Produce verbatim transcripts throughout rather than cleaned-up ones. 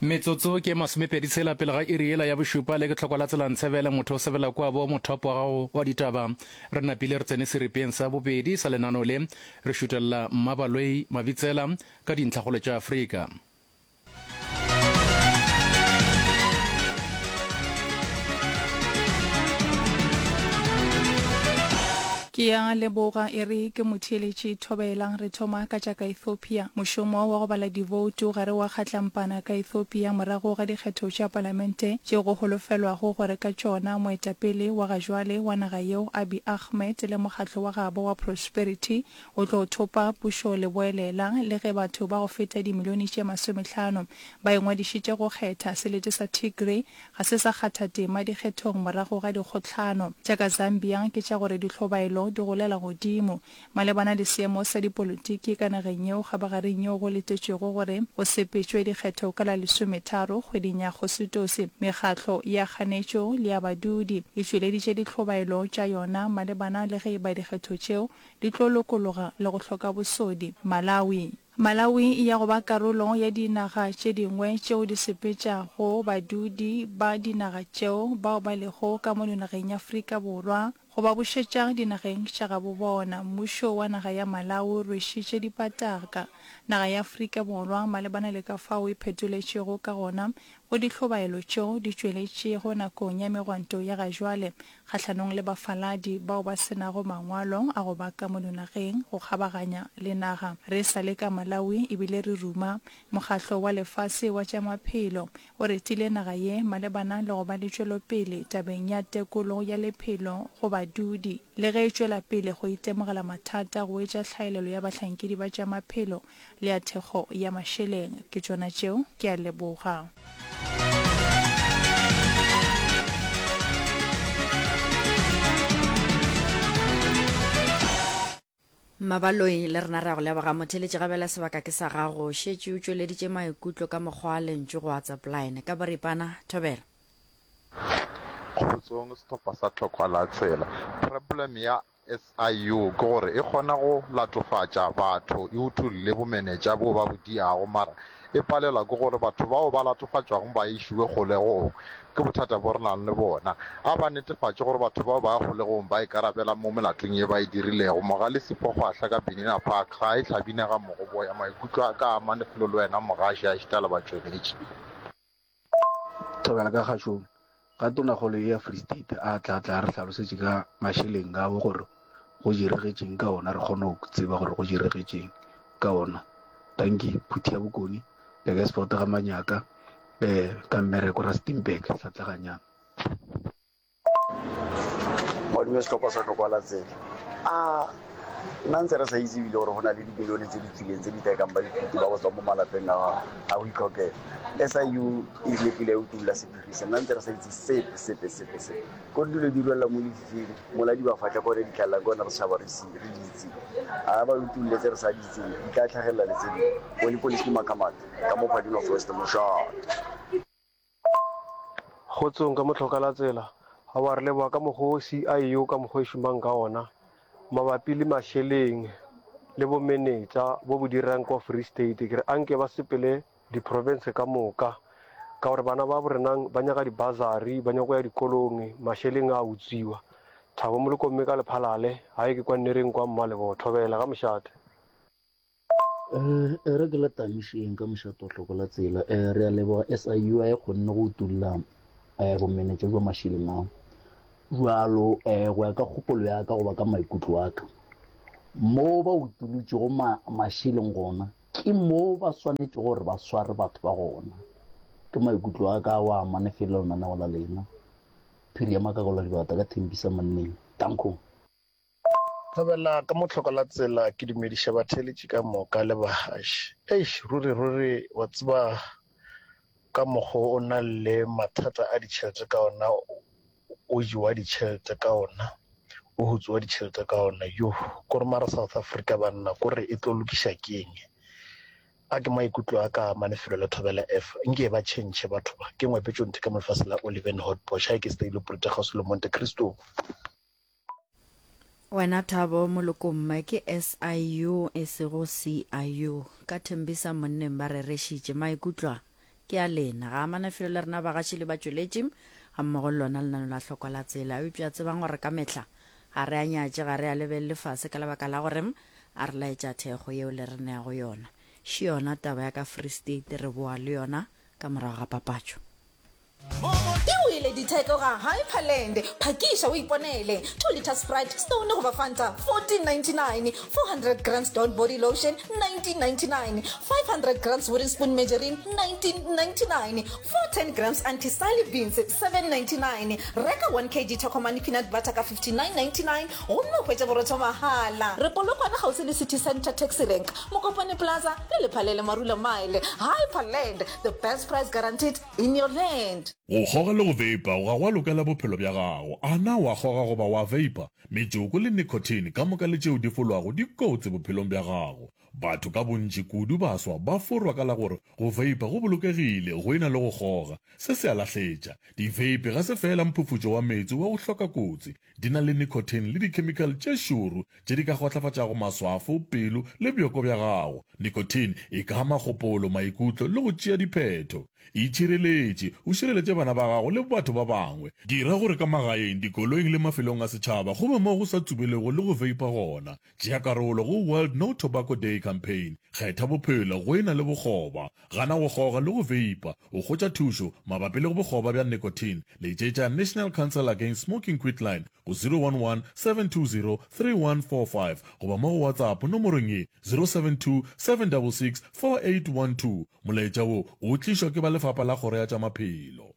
Metsotso ke masomepedi tshela pele ga iri ela ya bošupa le ke tlhoko la tselang tshebele motho o sebela kwa bo mothapo wa gago wa ditaba re napile re tsene seripeng sa bobedi sa lenano le re šutelela Mmabaloi Mabitsela ka dintlhagolo tša Afrika. Ke ya leboga ere ke motheletši thobelang re thoma ka tša ka Ethiopia. Mošomo wa go bala divoutu gare wa kgatlampana ka Ethiopia morago ga dikgetho tša palamente tšeo go holofelwago gore ka tšona moetapele wa gajwale wa naga yeo Abiy Ahmed le mokgatlo wa gabo wa Prosperity o tlo thopa pušo leboelela le ge batho ba go feta dimilione tše masomehlano ba engwadišitše go kgetha selete sa Tigray ga se sa kgatha tema dikgethong morago ga dikgotlhano tša ka Zambia ke tša gore dihlobaelo di golela godimo malebana le seemo sa dipolotiki ka nageng yeo kgabagareng yeo go letetšego gore go sepetšwe dikgetho ka la lesometharo kgweding ya Agostose. Mekgatlo ya kganetšo le ya badudi e tšweleditše dihlobaelo tša yona malebana le ge ba dikgetho tšeo di tlo lokologa le go hloka bosodi. Malawi Malawi ya go ba karolo ya dinaga tše dingwe tšeo di sepetšago badudi ba dinaga tšeo bao ba lego ka mo dinageng ya Afrika Borwa go ba bušetša dinageng tša gabo bona. Mmušo wa naga ya Malawi rwešitše dipataka naga ya Afrika Borwa malebana le ka fao e phetoletšego ka gona go dihlobaelo tšeo di tšweletšego nakong ya megwanto ya gajwale kgatlhanong le bafaladi bao ba senago mangwalo a go ba ka mo dinageng go kgabaganya le naga. Re sa le ka Malawi ebile re ruma mokgatlo wa lefase wa tša maphelo o retile naga ye malebana le go ba le tšwelopele tabeng ya tekolo ya lephelo go badudi le ge e tšwela pele go itemogela mathata go etša tlhaelelo ya bahlankedi ba tša maphelo le ya thekgo ya mašeleng. Ke tšona tšeo ke a leboga. Mmabaloi le rena ra go leboga motheletši gabela sebaka ke sa gago šetše o tšweleditše maikutlo ka mokgwa a lentše go WhatsApp line ka boripana Thobela. Kgotsong setlhopha sa tlhokwa la tsela problem ya S I U ke gore e kgona go latofatša batho e utulle bomenetša bo ba bodiago mara e palela ke gore batho bao ba latofatšwago ba išiwe kgolegong ke bothata bo re nang le bona a ba netefatše gore batho bao ba kgolegong ba ikarabela mo melatong ye ba e dirilego moga le sepogo a hlaka Benina Park ga e hlabina ga mogobo ya maikutlo a ka amane felo le wena mogaši a šitala batšweletši Thobela ka kgašong ga tonakgolo ya Free State a tla tla re hlalosetše ka mašeleng gabo gore go diregetšeng ka ona re kgone go tseba gore go diregetšeng ka ona. Tanki phuthi ya bokoni le ka sport ga manyaka eh ka mmereko ra Steinberg hlatlaganyana mo di setlhopha sa tlhokwa la tsela a nna ntse re sa itse bile gore go na le dimilione tse di tswileng tse di tekang ba dithuto ba go tswa mo malapeng a go itlhokela. S I U e lepile o tulla sephirisa nna ntse re sa itse sepe sepe sepe sepe ko dilo di rwella mo lefifing mola di ba fatla gore di tlhalla gona re tshaba re se re ditse a ba utulle tse re sa ditse di ka tlhagella le tsedi go le police makamata ka mo Padino First mo shot Kgotsong ka motlhoka la tsela ha wa re leboa ka mogo C I U ka mogo e shumang ka ona mabapi le mašeleng le bomenetša bo bo dirang kwa Free State ke re anke ba sepele di-province ka moka ka gore bana ba borenang ba nyaka di-bursary ba nyako ya dikolong mašeleng a utsiwa Thabo Molokomme ka lephalale ha e ke kwa nnereng kwa Mmalebo Thobela ka mošate. Eh re ke la tamišeng ka mošate o tlhoko la tsela eh re a leboga S I U a e kgonne go tulla eh bomenetša jwa mašeleng ao jwalo eh go ya ka kgopolo ya ka go ba ka maikutlo a ka mo ba utulutšego mašeleng gona ke mo ba swanetše gore ba sware batho ba gona ke maikutlo a ka wa manefelo lona go la lena phiri ya makagola dibata ka Thembisa Manneng tanko Thobela ka motlhoka la tsela ke dumediša batheletši ka moka le bahaši eish ruri ruri wa tseba ka mokgo o na le mathata a ditšhelete ka ona o jiwa ditšhelete ka ona o hutswa ditšhelete ka ona yo kore mara South Africa banna kore e tlo lokiša keng a ke maikutlo a ka manefelo le Thobela F nke ba tšhentšhe batho ba ke ngwepetšo nthe ka molefase la Oliven Hotbosh ha ke stay le Protego le Monte Cristo. Wena Thabo Molokomme ke S I U e sego C I U ka Thembisa Monneng ba re rešitše maikutlo ke a lena ga manafelo le rena ba gašile ba tšweletše ga mmogo le lona lenano la tlhoko la tsela a bipša tsebang gore ka metla ga re a nyatše ga re a lebelele fase ka lebaka la gore a re laetša thekgo yeo le re neago yona še yona taba ya ka Free State re boa le yona ka morago ga papatšo di wile ditheko ga Hyperland phakisha o iponele two liter Sprite Stone goba Fanta fourteen ninety-nine, four hundred grams Dawn body lotion nineteen ninety-nine, five hundred grams wooden spoon margarine nineteen ninety-nine, four ten grams anti-style beans seven ninety-nine, reka one kilogram Tokomani peanut butter ka fifty-nine ninety-nine o no hwetša borotho mahala re polokwana gausi le City Center Taxi Rank Mokopane Plaza le lephalele Marula Mile. Hyperland, the best price guaranteed in your land. O goga le go veipa o ga wa lokela bophelo bja gago a na wa goga goba wa veipa metsoko le nicotine ka moka le tšeo di folwago di kotse bophelong bja gago batho ka bontši kudu baswa ba forwa ka la gore go veipa go bolokegile go ena le go goga se se a lahletša di-veipe ga se fela mphufutšo wa metsi wa go hloka kotsi di na le nicotine le dikhemikhale tše šoro tše di ka gotlafatšago maswafo pelo le bjoko bja gago nicotine e ka ama kgopolo maikutlo le go tšea diphetho itšhireletše o šireletše bana ba gago le batho ba bangwe dira gore ka magaeng dikoloing le mafelong a setšhaba go be mo go sa tsubelego le go veipa gona tšea karolo go World No Tobacco Day campaign kgetha bophelo go ena le bogoba gana go goga le go veipa o kgotša thušo mabapi le go bogoba bja nicotine le tšetša National Council Against Smoking Quit line go zero one one seven two zero three one four five goba mo go WhatsApp nomorong ye zero seven two seven six six four eight one two molaetša wo o tlišwa ke ba lefapha la kgoro ya tša maphelo.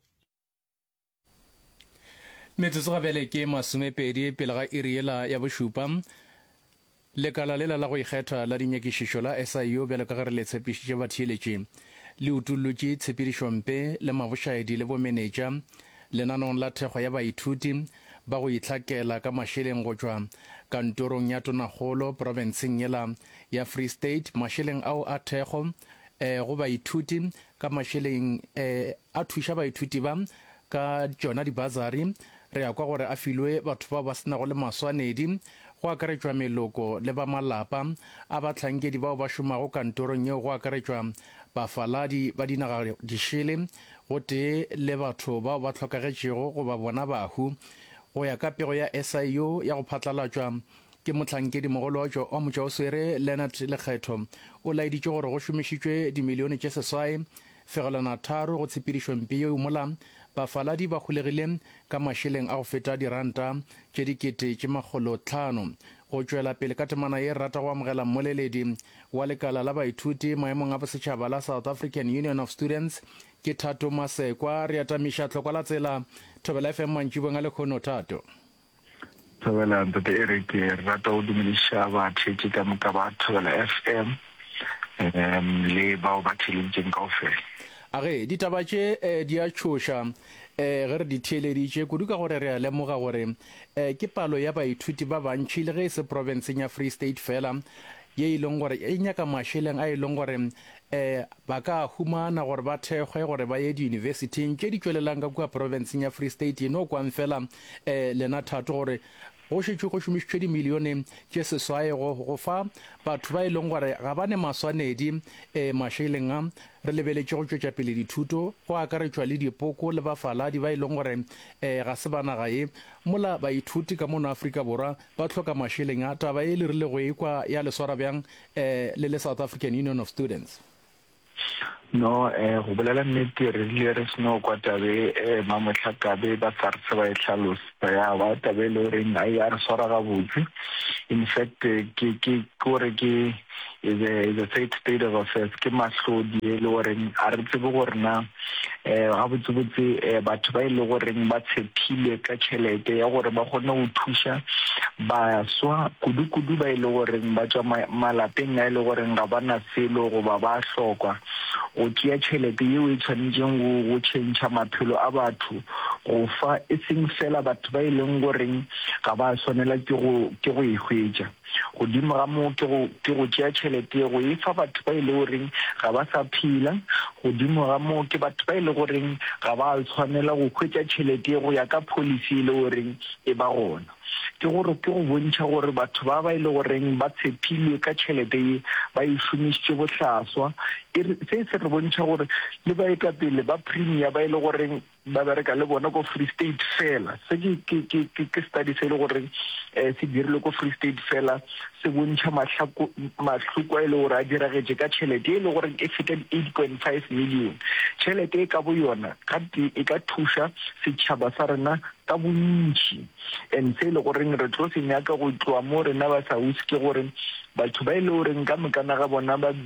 metsotso gabele ke masomepedi pele ga iri ela ya bošupa lekala lela la go ikgetha la dinyakišišo la S I U bjale ka gare le tshepišitše batheeletše le utullotše tshepedišompe le mabošaedi le bomenetša lenanong la thekgo ya baithuti ba go itlhakela ka mašeleng go tšwa kantorong ya tonakgolo provinceng yela ya Free State mašeleng ao a thekgo eh, go baithuti ka mašeleng eh, a thuša baithuti ba ka tšona dibazari re ya kwa gore a filwe batho ba ba senago le maswanedi go akaretšwa meloko le ba malapa a bahlankedi bao ba šomago kantorong yeo go akaretšwa bafaladi ba dinaga dišele go tee le batho bao ba hlokagetšego go ba bona bahu go ya ka pego ya S I U ya go phatlalatšwa ke mohlankedi mogolo wa motšwa o swere Leonard Lekgetho o laeditše gore go šomišitšwe dimilione tše seswai fegelana tharo go tshepedišompe yeo mola bafaladi ba kgolegile ka mašeleng a go feta diranta tše dikete tše makgolo tlhano go tšwela pele ka temana ye rata go amogela mmoleledi wa lekala la baithuti maemong a bosetšhaba la South African Union of Students ke Thato Masekwa re atamiša tlhoko la tsela Thobela F M mantšibong a lekgono Thato. Thobela ntate Eric rata go dumediša batheetši ka moka ba Thobela F M um le bao ba theeleditšeng kaofela age ditaba tše eh, di a tšhoša eh, ge re di theeleditše kudu ka gore re a lemoga gore eh, ke palo ya baithuti ba bantši le ge e se provinceng ya Free State fela ye e leng gore e nyaka mašeleng a e leng gore eh, ba ka humana gore ba thekgwe gore ba ye di-universityng tše di tšwelelang ka kua provinceng ya Free State eno kwan fela eh, lena Thato gore go šetše go šomišitšwe dimilione tše seswae go fa batho ba e leng gore ga ba ne maswanedi um mašeleng a re lebeletše go tšwetša pele dithuto go akaretšwa le dipoko le bafaladi ba e leng gore um ga se banaga ye mola baithuti ka mono Afrika Borwa ba tlhoka mašeleng a taba e le rile go ekwa ya leswara bjang um le le South African Union of Students. no eh go bolela nnete re le re seno kwa tabe eh mamotlhakabe ba sa re se ba e tlhalosa ya ba tabe le re nna ya re swara ga botse in fact ke ke gore ke is a is a state of affairs ke mahlodi le gore a re tsebe gore na eh a botse botse batho ba ile gore ba tshepile ka tšhelete ya gore ba gone go thuša ba swa kudu kudu ba ile gore ba tswa malapeng a ile gore ga bana selo go ba ba hlokwa o tšea tšhelete yeo e tshwanetseng go change maphelo a batho go fa e seng fela batho ba ileng goreng ga ba swanela ke go ke go ihwetša godimo ga mo ke go ke go tšea tšhelete go e fa batho ba ile goreng ga ba sa phila godimo ga mo ke batho ba ile goreng ga ba tshwanela go hwetša tšhelete go ya ka policy ile goreng e ba gona ke gore ke go bontšha gore batho ba ba ile goreng ba tshepilwe ka tšhelete ba e šomišitše bohlaswa se se re bontšha gore le baetapele ba premier ba e le goreng ba bereka le bona ko Free State fela se ke study se le goreng um se dirile ko Free State fela se bontšha mahloko a e le gore a diragetse ka tšhelete e le goreng e feta eight point five million tšhelete e ka bo yona gante e ka thuša setšhaba sa rena ka bontši and se e le goreng re tlo se nyaka go tloa mo rena ba saus ke gore batho ba e le goreng ka mekana ga bona ba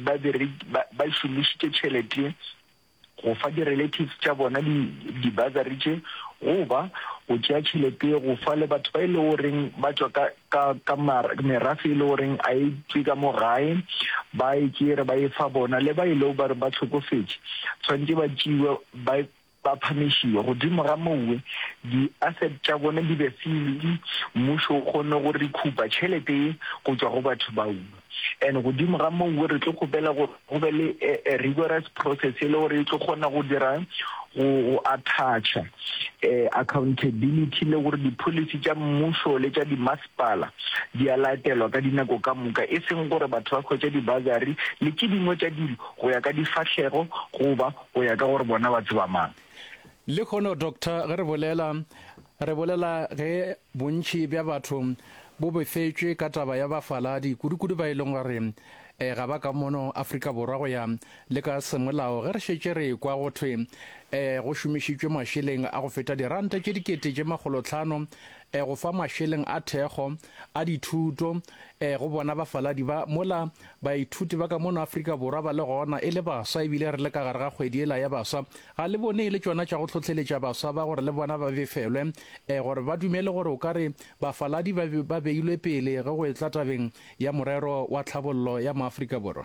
šomišitše tšhelete go fa di-relatives tša bona di-bursary tše goba go tšea tšhelete go fa le batho ba e le goreng ba tswa ka merafe e le goreng a e tswe ka mo gae ba e kere ba e fa bona le ba e le ba re ba tlhokofetse tshwanetse ba tšewe ba ba phamišiwa godimo ga mowe di-asset tša bone di be fili mmušo o kgone go recoupa tšhelete e go tswa go batho bao and godimo ga mowe re tlo kgopela gore go be le a rigorous process e le gore e tlo kgona go dira go attacha um accountability le gore di-policy tša mmušo le tša dimasepala di a latelwa ka dinako ka moka e seng gore batho ba kgwetša di-bursary le ke dingwe tša dilo go ya ka difahlego goba go ya ka gore bona ba tseba mang le kgono doctor ge re bolela re bolela ge bontši bja batho bo befetšwe ka taba ya bafaladi kudu-kudu ba e leng gore um ga ba ka mono Afrika Borwa go ya le ka semolao ge re šetše re kwa go thwe um go šomišitšwe mašeleng a go feta diranta tše dikete tše magolotlhano um go fa mašeleng a thekgo a dithuto um go bona bafaladi ba mola baithuti ba ka mono Afrika Borwa ba le gona e le baswa ebile re le ka gare ga kgwedi ela ya baswa ga le bone e le tšona tša go tlhotlheletša baswa ba gore le bona ba befelwe um gore ba dumele gore o ka re bafaladi ba beilwe pele ge go etla tabeng ya morero wa tlhabollo ya maAfrika Borwa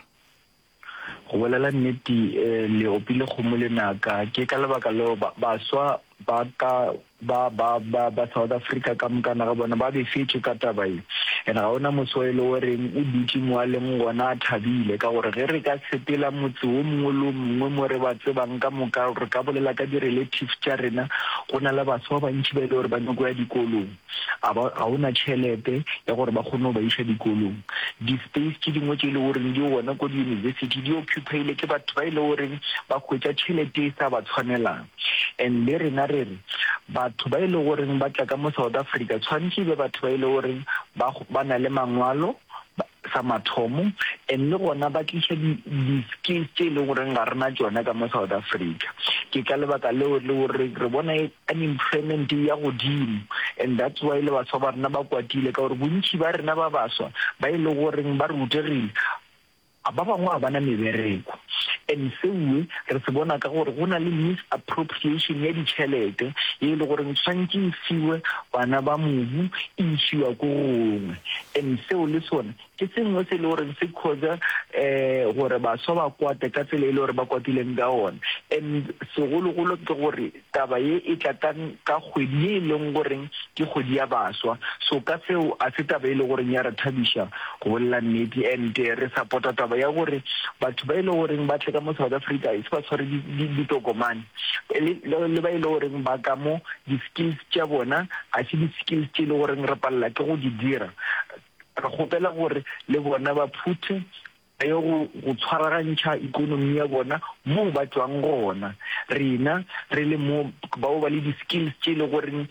go bolela nnete um le opile kgomo le naka ke ka lebaka leo baswa ba ka ba ba ba ba South Africa ka mokana ga bona ba befetše ka taba e and ga ona moso e le goreng o dutse mo a leng gona a thabile ka gore ge re ka sepela motse o mongwe le mongwe mo re ba tsebang ka moka re ka bolela ka di-relatives tša rena go na le baswa ba bantši ba e le gore ba nyako ya dikolong ga ona tšhelete ya gore ba kgone go ba iša dikolong di-space ke dingwe tše e le goreng di gona ko di-university di occupaile ke batho ba e le goreng ba kgwetša tšhelete e sa ba tshwanelang and le rena re re batho ba e le goreng ba tla ka mo South Africa tshwanetse be batho ba e le goreng ba na le mangwalo sa mathomo and le gona ba tliša di-skills tše e le goreng ga rena tšona ka mo South Africa ke ka lebaka leo le gore re bona unemployment ya godimo and that's why le baswa ba rena ba kwatile ka gore bontši ba rena ba baswa ba e le goreng ba rutegile ba bangwe a bana mebereko and seuwe re se bona ka gore go na le misappropriation ya ditšhelete e le gore tshwanetse e fiwe bana ba mobu e isiwa ko gongwe and seo le sone ke sengwe se le gore se causa um gore baswa ba kwate ka tsela e le gore ba kwatileng ka one and segologolo ke gore taba ye e tla ka kgwedi e e leng goreng ke kgwedi ya baswa so ka seo a se taba e le goreng ya re thabiša go bolela nnete and re supporta taba ya gore batho ba e le goreng ba tle ka mo South Africa e se ba tshware ditokomane le ba e le goreng ba ka mo di-skills tša bona ga se di-skills tše e le goreng re palela ke go di dira re kgopela gore le bona ba phuthe ba ye go tshwaragantšha ikonomi ya bona moo ba tswang gona rena re le mo bao ba le di-skills tše e le goreng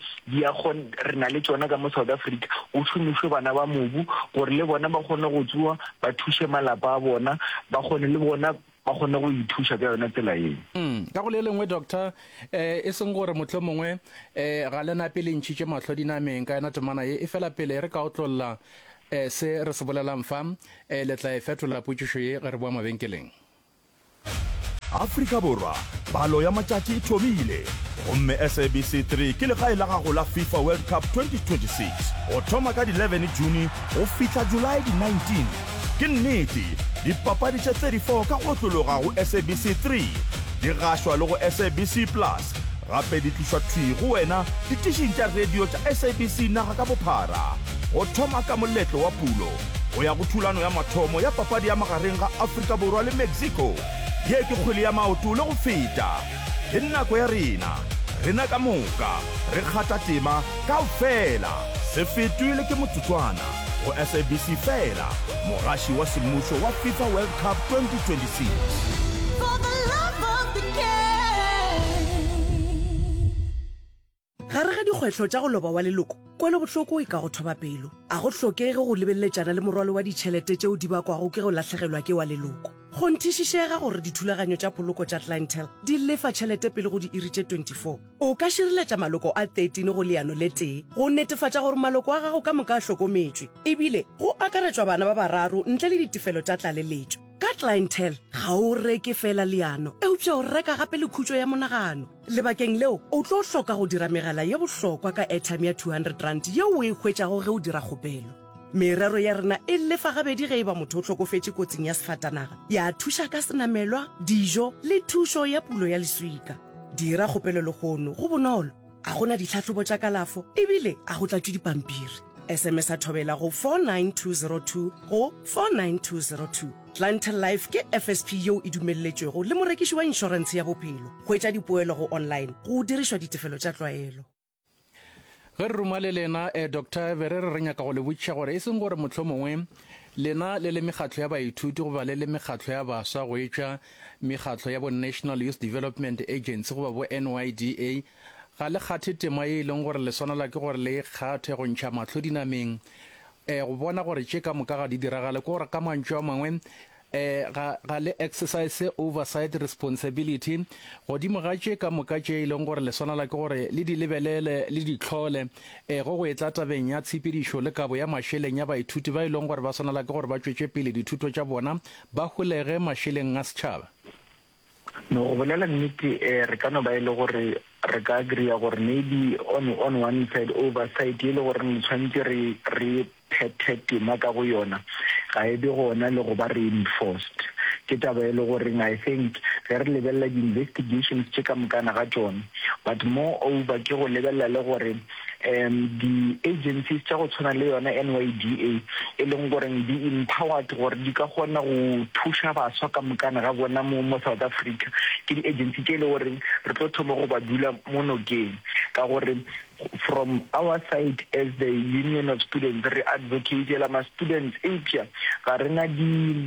re na le tsona ka mo South Africa go šomišwe bana ba mobu gore le bona ba kgone go tsoa ba thuše malapa a bona ba kgone le bona ba kgone go ithuša ka yona tsela eng mm ka go le lengwe doctor eh e seng gore motlho mongwe eh ga lena pele ntšhitše mahlo dinameng ka yona temana e fela pele re ka o tlolla eh se re se bolelang fa eh le tla e fetola potšišo ye ge re boa mabenkeleng Afrika Borwa palo ya matšatši e thomile gomme S A B C three ke legae la gago la FIFA World Cup twenty twenty-six o thoma ka di eleven June go fihla July di nineteen ke nnete dipapadi tša thirty-four ka go tlologa go S A B C three di gašwa le go S A B C plus gape di tlišwa thwi go wena ditišing tša radio tša S A B C naga ka bophara go thoma ka moletlo wa pulo go ya go thulano ya mathomo ya papadi ya magareng ga Afrika Borwa le Mexico ye ke kgwele ya maoto le go feta ke nako ya rena rena ka moka re kgata tema ka fela se fetile ke motsotswana go S A B C fela mogaši wa semmušo wa FIFA World Cup twenty twenty-six dikgwetlho tša go loba wa leloko kwele bohloko e ka go thoba pelo a go hlokege go lebelletšana le morwalo wa ditšhelete tšeo di bakwago ke go lahlegelwa ke wa leloko go nthišišega gore dithulaganyo tša poloko tša clientele di lefa tšhelete pele go di iri tše twenty-four o ka širiletša maloko a thirteen go leano le tee go netefatša gore maloko a gago ka moka a hlokometšwe ebile go akaretšwa bana ba bararo ntle le ditefelo tša tlaleletšo ka clientele ga o reke fela leano eupša o reka gape le khutšo ya monagano lebakeng leo o tlo hloka go dira megala ye bohlokwa ka airtime ya two hundred rand yeo o e hwetšago ge o dira kgopelo merero ya rena e lefa gabedi ge e ba motho o hlokofetše kotsing ya sefatanaga ya thuša ka senamelwa dijo le thušo ya pulo ya leswika dira kgopelo legono go bonolo a gona ditlhatlhobo tša kalafo ebile a go tlatšwe dipampiri sms a thobela go four nine two zero two go four nine two zero two clientele life ke F S P yeo e dumelletšwego le morekiši wa inšorense ya bophelo go etša dipoelo go online go dirišwa ditefelo tša tlwaelo ge re romale lena eh, Doctor Verere re nyaka go le botšiša gore e seng gore motlho mongwe lena le le mekgatlo ya baithuti goba le le mekgatlo ya baswa go etša mekgatlo ya bo National Youth Development Agency goba bo N Y D A ga le kgathe tema e leng gore le swanela ke gore le kgathe go ntšha matlho dinameng eh go bona gore tše ka moka ga di diragale ke gore ka mantšho a mangwe eh ga ga le exercise oversight responsibility godimo ga tše ka moka tše e leng gore le swanela ke gore le di lebelele le di tlhole eh go go etla tabeng ya tshepedišo le kabo ya mašeleng ya baithuti ba e leng gore ba swanela ke gore ba tšwetše pele dithuto tša bona ba golege mašeleng a setšhaba no go bolela nnete eh re ka no ba ile gore re ka agree gore maybe on on one side oversight ile gore re tshwantse re re phethe tema ka go yona ga e be gona le go ba reinforced ke taba e le gore I think re re lebella di investigations tse ka mokana ga tsona but more over ke go lebella le gore um the agencies tsa go tshwana le yona N Y D A e leng gore di empowered gore di ka gona go thusha baswa ka mokana ga bona mo mo South Africa ke di agency tse le gore re tlo thoma go ba dula mo nokeng ka gore from our side as the Union of Students re advocate la ma students ipya ga rena di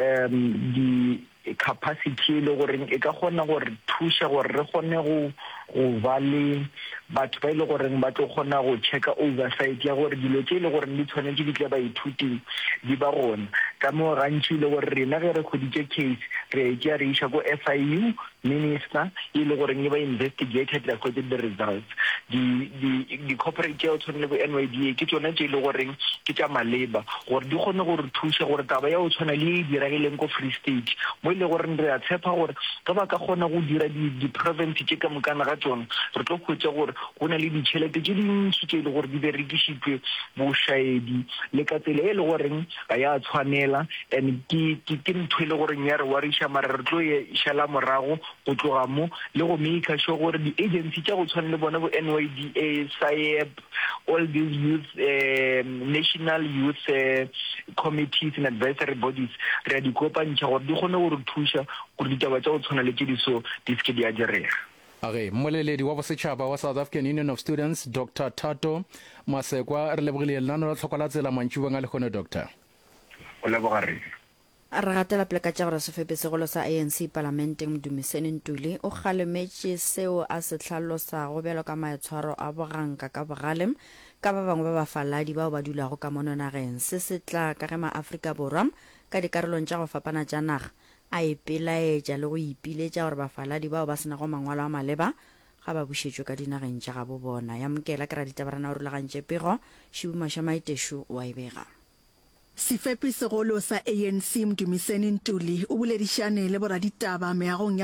um di capacity le gore e ka gona gore thusha gore re gone go go ba le batho ba ile gore ba tlo gona go checka oversight ya gore dilo tse ile gore di tshwanetse di tla ba ithuti di ba gona ka mo rantši le gore rena ge re khoditše case re tšea re isha go S I U minister ile gore ne ba investigated la go the results di di di corporate ya tshwane le go N Y D A ke tsone tse ile gore ke tša maleba gore di gone gore thusha gore taba ya o tshwana le diragileng go Free State mo ile gore re a tshepa gore ka ba ka gona go dira di di province tše ka mokana ga tsone re tlo khwetša gore go na le ditšhelete tše dintši tše ile gore di berekišitšwe bošaedi le ka tsela e le goreng ga ya tshwanela and ke ke ntho ile gore ya re wariša mara re tlo e šala morago go tloga mo le go make sure gore di agency tša go tshwana le bona bo N Y D A S I E P all these youth uh, national youth uh, committees and advisory bodies re a di kopantšha gore di kgone gore thuša gore ditaba tša go tshwana le tše di so di se ke di a direga age mmoleledi wa bosetšhaba wa South African Union of Students Doctor Thato Masekwa re lebogile lenano la tlhoko la tsela mantšhibong a lekgone doctor o leboga re re gatela pleka tša gore sefepesegolo sa A N C parlamenteng Mdumiseni Ntuli o galemetše seo a se hlalosago bjalo ka maetshwaro a boganka ka bogalem ka ba bangwe ba bafaladi bao ba dulago ka mononageng se se tla ka ge maAfrika Borwa ka dikarolong tša go fapana tša naga a ipelaetša le go ipiletša gore bafaladi bao ba senago mangwalo a maleba ga ba bušetšwe ka dinageng tša gabo bona ya mokela ke ra ditabarana o rulagantše pego Shibuma Maiteshu wa ibega Sefepesegolo sa A N C Mdumiseni Ntuli o boledišane le boraditaba meagong